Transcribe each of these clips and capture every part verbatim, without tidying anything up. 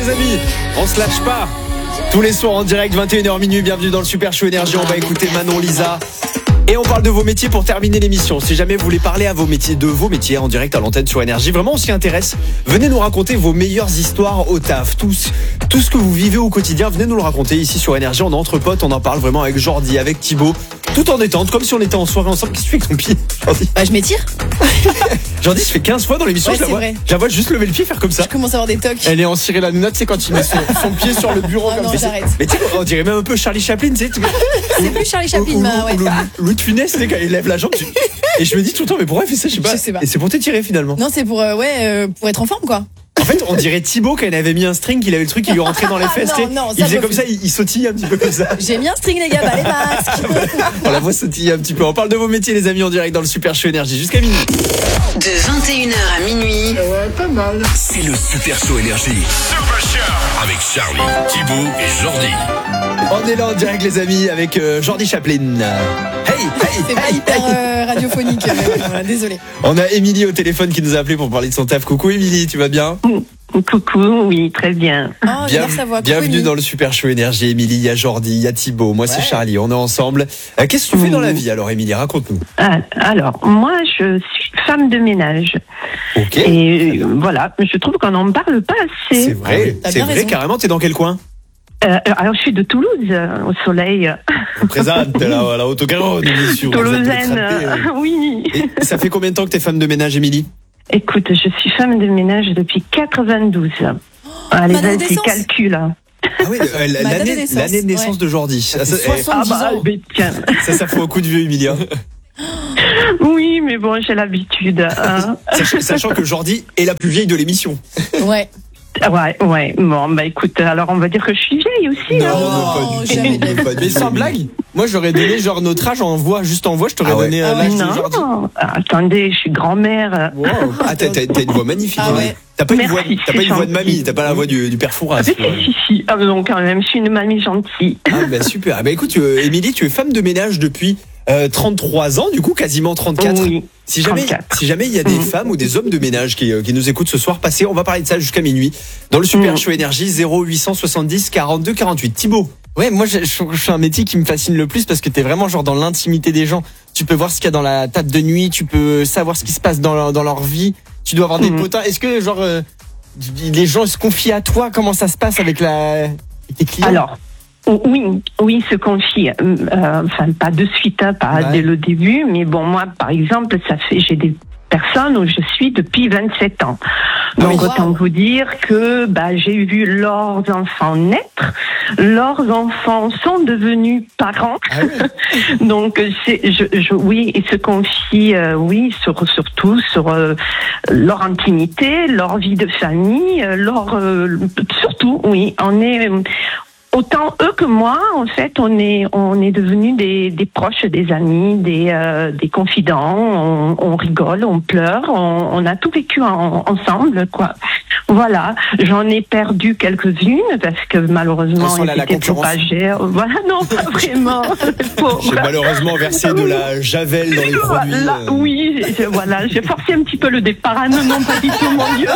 les amis, on se lâche pas. Tous les soirs en direct, vingt et une heures minuit, bienvenue dans le Super Show Énergie. On va écouter Manon Lisa. Et on parle de vos métiers pour terminer l'émission. Si jamais vous voulez parler à vos métiers, de vos métiers en direct à l'antenne sur Énergie, vraiment on s'y intéresse. Venez nous raconter vos meilleures histoires au taf. Tout, tout ce que vous vivez au quotidien, venez nous le raconter ici sur Énergie. On est entre potes, on en parle vraiment avec Jordi, avec Thibaut. Tout en détente, comme si on était en soirée ensemble. Qu'est-ce que tu fais avec ton pied, Jordi? Bah je m'étire. Jordi se fait quinze fois dans l'émission, Ouais, je la vois. vrai. Je la vois juste lever le pied, faire comme ça. Je commence à avoir des tocs. Elle est en Cyril Hanouna, tu sais, quand il met son, son pied sur le bureau Oh comme non, ça. j'arrête. Mais tu sais, on dirait même un peu Charlie Chaplin, tu sais. C'est plus Charlie Chaplin, Ou- ou- bah ouais. ou Louis- Louis de Funès, tu sais, quand il lève la jambe. tu- Et je me dis tout le temps, mais pourquoi il fait ça? Je sais pas. Je sais pas. Et c'est pour t'étirer finalement. Non, c'est pour, euh, ouais, euh, pour être en forme, quoi. En fait, on dirait Thibaut quand il avait mis un string, il avait le truc qui lui rentrait dans les fesses. Non, tu sais. non, ça, il faisait je comme ça, il, il sautille un petit peu comme ça. J'ai mis un string, les gars, bah les masques. On la voit sautiller un petit peu. On parle de vos métiers, les amis, en direct dans le Super Show Énergie jusqu'à minuit. De vingt et une heures à minuit. C'est le Super Show Énergie. Super Show avec Charlie, Thibaut et Jordi. On est là en direct, les amis, avec euh, Jordi Chaplin. Hey, hey, C'est pas hey, hyper hey. euh, radiophonique, mais ouais, voilà, désolé. On a Émilie au téléphone qui nous a appelé pour parler de son taf. Coucou Émilie, tu vas bien? Coucou, oui, très bien. Oh, j'adore sa voix. Bienvenue Coucou, dans le Super Show Énergie. Émilie, il y a Jordi, il y a Thibaut, moi c'est Ouais. Charlie, on est ensemble. Euh, Qu'est-ce que tu fais Oui. dans la vie alors, Émilie? Raconte-nous. Ah, alors, moi, je suis femme de ménage. Ok. Et euh, voilà, je trouve qu'on n'en parle pas assez. C'est vrai, T'as c'est bien vrai, raison. carrément. T'es dans quel coin? Euh, alors, je suis de Toulouse, euh, au soleil. On présente la, la Haute-Garonne, bien sûr. Toulousaine, Vous êtes attrapés, euh. oui. Et ça fait combien de temps que t'es femme de ménage, Émilie? Écoute, je suis femme de ménage depuis quatre-vingt-douze. Allez, ma date de vas-y, naissance. calcule. Ah oui, euh, Ma date de l'année naissance, l'année de naissance ouais. de Jordi. Ça, ça, eh, Ah bah, ans. mais tiens. ça, ça fait un coup de vieux, Émilie. Hein. Oui, mais bon, j'ai l'habitude. Hein. Sachant, sachant que Jordi est la plus vieille de l'émission. Ouais. Ouais, ouais. Bon, bah écoute, alors on va dire que je suis vieille aussi. hein. Non, mais pas du jamais tout. de la vie. Pas du Mais tout, sans Émilie. blague, moi j'aurais donné genre notre âge en voix, juste en voix, je t'aurais Ah ouais. donné euh, Ah ouais. l'âge de Jordi. Non, attendez, je suis grand-mère. Wow. Ah, t'as, t'as- t'as une voix magnifique. Ah Émilie. ouais. T'as pas une Merci, voix, t'as c'est pas une voix de gentil. mamie, t'as pas la voix du, du père Fouras. Ah, si, si, si. Ah, non, quand même, je suis une mamie gentille. Ah bah super. Ah bah écoute, euh, Émilie, tu es femme de ménage depuis euh, trente-trois ans, du coup quasiment trente-quatre. Oui, Si jamais, trente-quatre. si jamais il y a des Mhm. femmes ou des hommes de ménage qui, euh, qui nous écoutent ce soir, passez, on va parler de ça jusqu'à minuit dans le Super Mhm. Show Énergie zéro huit cent soixante-dix quarante-deux quarante-huit. Thibaut. Ouais, moi je, je, je fais un métier qui me fascine le plus parce que t'es vraiment genre dans l'intimité des gens. Tu peux voir ce qu'il y a dans la table de nuit, tu peux savoir ce qui se passe dans leur, dans leur vie. Tu dois avoir des Mhm. potins. Est-ce que genre euh, les gens se confient à toi? Comment ça se passe avec la avec tes clients? Alors, oui, oui, se confie. Euh, enfin, pas de suite, hein, pas Ouais. dès le début, mais bon, moi, par exemple, ça fait, j'ai des personnes où je suis depuis vingt-sept ans. Donc, oui. autant Wow. vous dire que bah, j'ai vu leurs enfants naître, leurs enfants sont devenus parents. Ah ouais. Donc, c'est, je, je, oui, ils se confient, euh, oui, sur, surtout sur euh, leur intimité, leur vie de famille, euh, leur, euh, surtout, oui, on est autant eux que moi, en fait, on est, on est devenus des, des proches, des amis, des, euh, des confidents. On, on rigole, on pleure, on, on a tout vécu en, ensemble, quoi. Voilà, j'en ai perdu quelques-unes parce que malheureusement, Attention, là, ils la étaient trop concurrence. âgés. Voilà, non, pas vraiment. Pauvre. J'ai malheureusement versé de la javel dans les produits. Voilà, euh. oui, je- voilà, j'ai forcé un petit peu le départ. Ah non, non, pas du tout, mon Dieu.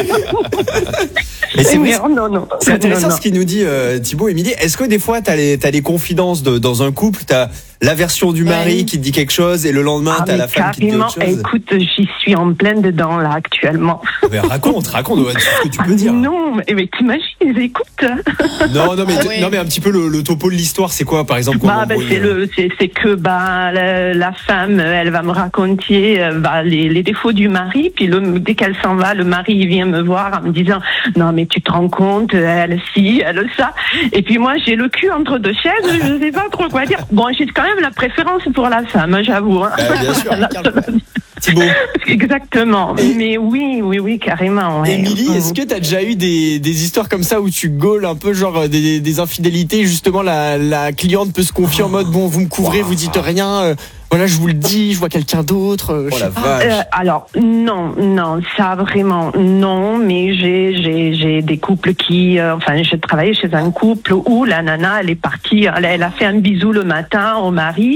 Mais c'est vrai, non, non, non. c'est intéressant Non, non. ce qu'il nous dit euh, Thibaut. Émilie, est-ce que des fois t'as les, t'as les confidences de, dans un couple, t'as la version du mari Ouais. qui te dit quelque chose et le lendemain Ah, t'as mais la femme qui te dit carrément, autre chose? écoute, j'y suis en pleine dedans, là, actuellement. Mais raconte, raconte ouais, ce que tu peux dire. Non, mais, mais t'imagines, écoute. Non, non, mais, Ah ouais. non, mais un petit peu le, le topo de l'histoire, c'est quoi, par exemple? qu'on Bah, bah, embrouille, c'est euh, le, c'est, c'est que bah la, la femme, elle va me raconter euh, bah, les, les défauts du mari, puis le, dès qu'elle s'en va, le mari il vient me voir en me disant non mais tu te rends compte, elle si, elle ça, et puis moi j'ai le cul entre deux chaises, je sais pas trop quoi dire. Bon, j'ai quand même la préférence pour la femme, hein, j'avoue. Hein. Bah, bien sûr. Voilà. Thibaut. Exactement. Et- Mais oui, oui, oui, carrément. Ouais. Émilie, est-ce que t'as déjà eu des, des histoires comme ça où tu gaules un peu genre des, des infidélités, justement la, la cliente peut se confier en mode bon vous me couvrez, vous dites rien, euh, voilà je vous le dis, je vois quelqu'un d'autre. euh, Oh je la sais pas. vache. Euh, alors non, non, ça vraiment non, mais j'ai j'ai j'ai des couples qui, euh, enfin, j'ai travaillé chez un couple où la nana, elle est partie, elle, elle a fait un bisou le matin au mari,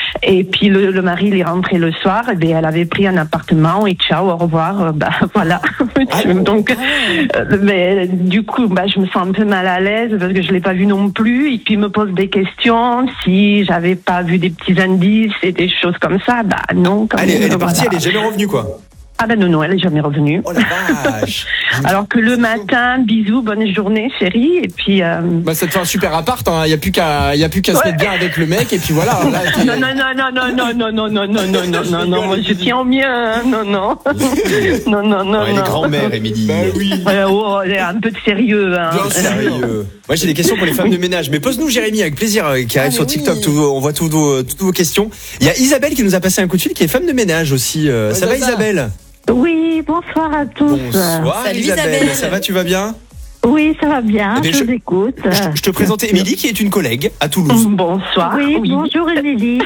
Et puis le, le mari il est rentré le soir, et bien elle avait pris un appartement et ciao, au revoir, euh, bah voilà. Donc, euh, mais du coup, bah je me sens un peu mal à l'aise parce que je l'ai pas vu non plus. Et puis il me pose des questions, si j'avais pas vu des petits indices et des choses comme ça, bah non. Quand Elle, même, elle est partie, voilà. elle est jamais revenue quoi. Ah ben non, non, elle est jamais revenue. Oh la vache. Alors que le matin, bisous, bonne journée, chérie, et puis. Euh... Bah ça te fait un super appart, hein. Il y a plus qu'à, il y a plus qu'à se Ouais. mettre bien avec le mec et puis voilà. Là, t'es- Non, non, non, non, non, non, non, non, non, non, non, non, non, non, moi je tiens au mien, hein. non, non, non, non, non, Ouais, elle est non. grand-mère, Émilie. Bah oui. Ouais, oh, un peu de sérieux, hein. Bien sûr. Sérieux. Moi j'ai des questions pour les femmes de ménage, mais pose-nous Jérémy avec plaisir euh, qui arrive Ah, sur mais TikTok. oui. Tout vos- on voit toutes vos, toutes vos questions. Il y a Isabelle qui nous a passé un coup de fil, qui est femme de ménage aussi. Euh, Ouais, ça va ça va. Isabelle? Oui, bonsoir à tous. Bonsoir Salut, Isabelle. Isabelle. Ça va, tu vas bien? Oui, ça va bien, Eh bien, je je- vous écoute. Je, je te présente Émilie qui est une collègue à Toulouse. Bonsoir. Oui, bonjour Émilie.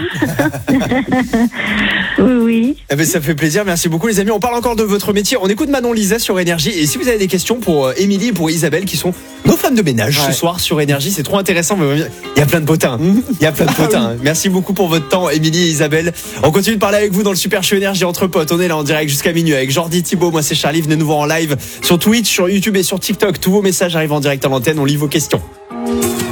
oui, oui. Eh ben, ça fait plaisir, merci beaucoup les amis. On parle encore de votre métier. On écoute Manon Lisa sur Énergie. Et si vous avez des questions pour euh, Émilie et pour Isabelle qui sont nos femmes de ménage Ouais. ce soir sur Énergie, c'est trop intéressant. Mais il y a plein de potins. Il y a plein de potins. Merci beaucoup pour votre temps, Émilie et Isabelle. On continue de parler avec vous dans le Super Show Énergie entre potes. On est là en direct jusqu'à minuit avec Jordi, Thibaut. Moi c'est Charlie. Venez nous voir en live sur Twitch, sur YouTube et sur TikTok. Tous vos messages arrivent en direct à l'antenne. On lit vos questions.